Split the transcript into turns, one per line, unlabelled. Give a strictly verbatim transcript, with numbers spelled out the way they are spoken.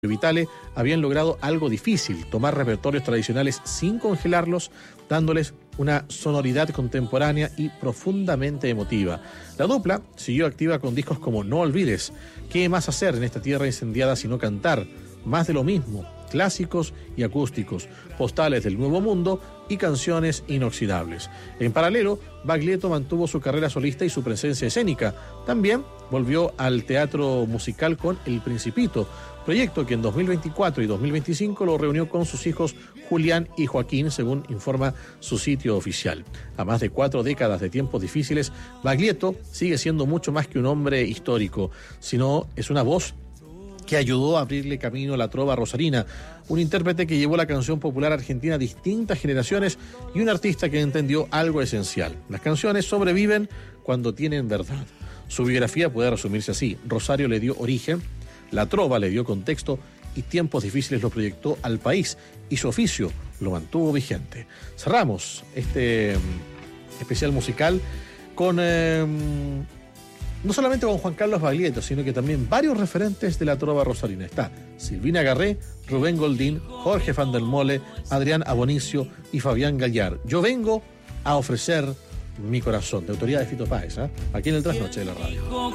Vitale habían logrado algo difícil, tomar repertorios tradicionales sin congelarlos, dándoles una sonoridad contemporánea y profundamente emotiva. La dupla siguió activa con discos como No Olvides, ¿Qué más hacer en esta tierra incendiada sino cantar? Más de lo mismo, clásicos y acústicos, postales del Nuevo Mundo y canciones inoxidables. En paralelo, Baglietto mantuvo su carrera solista y su presencia escénica. También volvió al teatro musical con El Principito, proyecto que en dos mil veinticuatro y dos mil veinticinco lo reunió con sus hijos Julián y Joaquín, según informa su sitio oficial. A más de cuatro décadas de tiempos difíciles, Baglietto sigue siendo mucho más que un hombre histórico, sino es una voz que ayudó a abrirle camino a la trova rosarina, un intérprete que llevó la canción popular argentina a distintas generaciones y un artista que entendió algo esencial. Las canciones sobreviven cuando tienen verdad. Su biografía puede resumirse así: Rosario le dio origen, la trova le dio contexto y tiempos difíciles lo proyectó al país y su oficio lo mantuvo vigente. Cerramos este especial musical con... Eh, no solamente con Juan Carlos Baglietto, sino que también varios referentes de la trova rosarina. Está Silvina Garré, Rubén Goldín, Jorge van der Mole, Adrián Abonicio y Fabián Gallar. Yo vengo a ofrecer mi corazón, de autoría de Fito Páez, ¿eh? Aquí en el Trasnoche de la Radio.